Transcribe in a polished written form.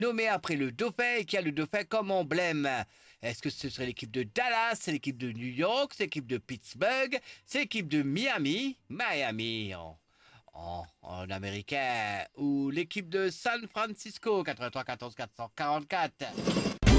nommé après le dauphin et qui a le dauphin comme emblème. Est-ce que ce serait l'équipe de Dallas, c'est l'équipe de New York, c'est l'équipe de Pittsburgh, c'est l'équipe de Miami en américain, ou l'équipe de San Francisco, 83 14 444.